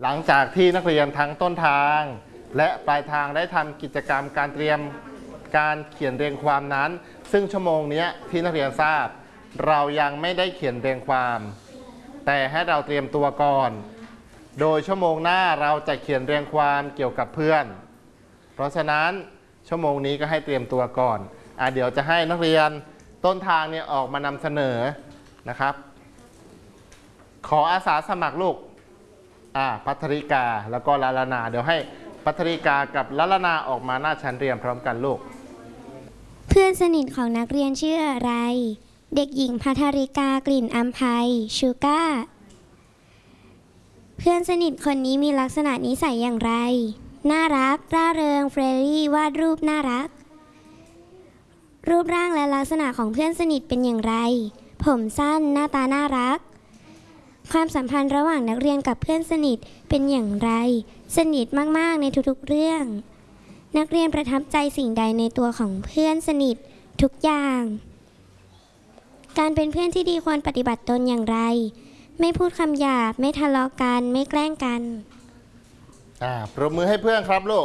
หลังจากที่นักเรียนทั้งต้นทางและปลายทางได้ทำกิจกรรมการเตรียมการเขียนเรียงความนั้นซึ่งชั่วโมงนี้ที่นักเรียนทราบเรายังไม่ได้เขียนเรียงความแต่ให้เราเตรียมตัวก่อนโดยชั่วโมงหน้าเราจะเขียนเรียงความเกี่ยวกับเพื่อนเพราะฉะนั้นชั่วโมงนี้ก็ให้เตรียมตัวก่อนเดี๋ยวจะให้นักเรียนต้นทางเนี่ยออกมานำเสนอนะครับขออาสาสมัครลูกภัทริกาแล้วก็ลาลนาเดี๋ยวให้ภัทริกากับลาลนาออกมาหน้าชั้นเรียนพร้อมกันลูกเพื่อนสนิทของนักเรียนชื่ออะไรเด็กหญิงภัทริกากลิ่นอัมไพชูก้าเพื่อนสนิทคนนี้มีลักษณะนิสัยอย่างไรน่ารักร่าเริงเฟรนลี่วาดรูปน่ารักรูปร่างและลักษณะของเพื่อนสนิทเป็นอย่างไรผมสั้นหน้าตาน่ารักความสัมพันธ์ระหว่างนักเรียนกับเพื่อนสนิทเป็นอย่างไรสนิทมากๆในทุกๆเรื่องนักเรียนประทับใจสิ่งใดในตัวของเพื่อนสนิททุกอย่างการเป็นเพื่อนที่ดีควรปฏิบัติตนอย่างไรไม่พูดคำหยาบไม่ทะเลาะกันไม่แกล้งกันปรบมือให้เพื่อนครับลูก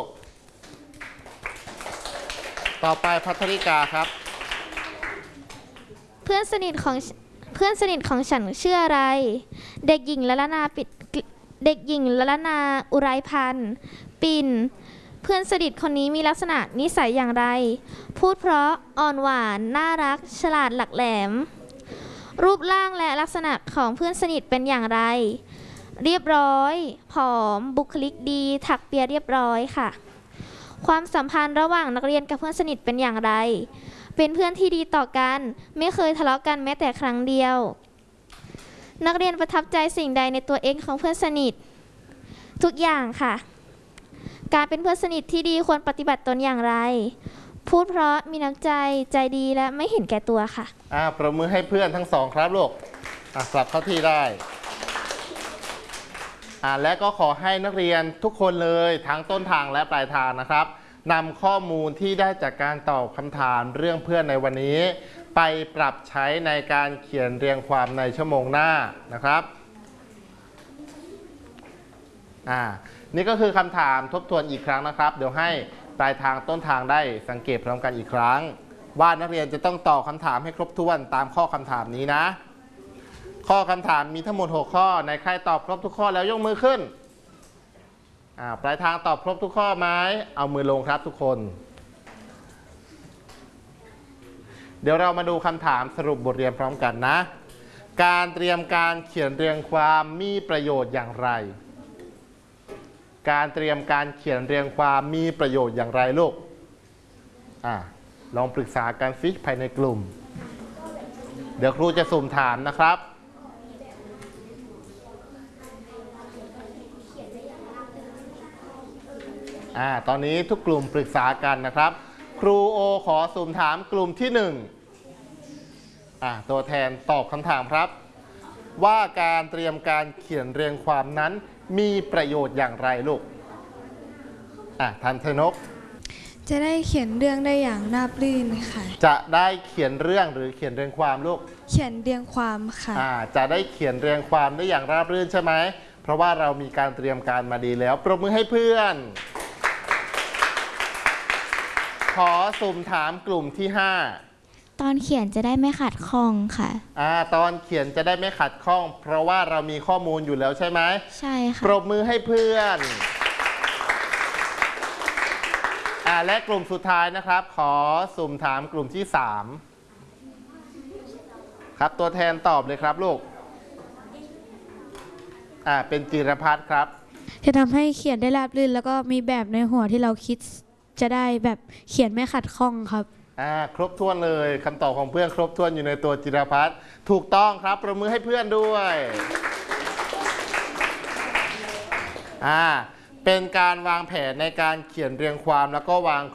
ต่อไปภัทริกาครับเพื่อนสนิทของฉันชื่ออะไรเด็กหญิงละลนาอุไรพันธ์ปิ่นเพื่อนสนิทคนนี้มีลักษณะนิสัยอย่างไรพูดเพราะอ่อนหวานน่ารักฉลาดหลักแหลมรูปร่างและลักษณะของเพื่อนสนิทเป็นอย่างไรเรียบร้อยผอมบุคลิกดีถักเปียเรียบร้อยค่ะความสัมพันธ์ระหว่างนักเรียนกับเพื่อนสนิทเป็นอย่างไรเป็นเพื่อนที่ดีต่อกันไม่เคยทะเลาะกันแม้แต่ครั้งเดียวนักเรียนประทับใจสิ่งใดในตัวเองของเพื่อนสนิททุกอย่างค่ะการเป็นเพื่อนสนิทที่ดีควรปฏิบัติตนอย่างไรพูดเพราะมีน้ำใจใจดีและไม่เห็นแก่ตัวค่ะปรบมือให้เพื่อนทั้งสองครับลูกกลับเข้าที่ได้และก็ขอให้นักเรียนทุกคนเลยทั้งต้นทางและปลายทางนะครับนำข้อมูลที่ได้จากการตอบคำถามเรื่องเพื่อนในวันนี้ไปปรับใช้ในการเขียนเรียงความในชั่วโมงหน้านะครับนี่ก็คือคำถามทบทวนอีกครั้งนะครับเดี๋ยวให้ปลายทางต้นทางได้สังเกตพร้อมกันอีกครั้งว่านักเรียนจะต้องตอบคำถามให้ครบถ้วนตามข้อคำถามนี้นะข้อคำถามมีทั้งหมด6ข้อในใครตอบครบทุกข้อแล้วยกมือขึ้นปลายทางตอบครบทุกข้อไหมเอามือลงครับทุกคนเดี๋ยวเรามาดูคำถามสรุปบทเรียนพร้อมกันนะการเตรียมการเขียนเรียงความมีประโยชน์อย่างไรการเตรียมการเขียนเรียงความมีประโยชน์อย่างไรลูกลองปรึกษากันซิภายในกลุ่มเดี๋ยวครูจะสุ่มถามนะครับตอนนี้ทุกกลุ่มปรึกษากันนะครับครูโอขอสุ่มถามกลุ่มที่1ตัวแทนตอบคำถามครับว่าการเตรียมการเขียนเรียงความนั้นมีประโยชน์อย่างไรลูกทันชนกจะได้เขียนเรื่องได้อย่างราบรื่นค่ะจะได้เขียนเรื่องหรือเขียนเรียงความลูกเขียนเรียงความค่ะจะได้เขียนเรียงความได้อย่างราบรื่นใช่ไหมเพราะว่าเรามีการเตรียมการมาดีแล้วปรบมือให้เพื่อนขอสุ่มถามกลุ่มที่5 ตอนเขียนจะได้ไม่ขัดข้องค่ะตอนเขียนจะได้ไม่ขัดข้องเพราะว่าเรามีข้อมูลอยู่แล้วใช่ไหมใช่ค่ะปรบมือให้เพื่อนและกลุ่มสุดท้ายนะครับขอสุ่มถามกลุ่มที่3ครับตัวแทนตอบเลยครับลูกเป็นจิรพัฒน์ครับจะทำให้เขียนได้ราบรื่นแล้วก็มีแบบในหัวที่เราคิดจะได้แบบเขียนไม่ขัดข้องครับครบถ้วนเลยคำตอบของเพื่อนครบถ้วนอยู่ในตัวจิรพัฒน์ถูกต้องครับปรบมือให้เพื่อนด้วยเป็นการวางแผนในการเขียนเรียงความแล้วก็วาง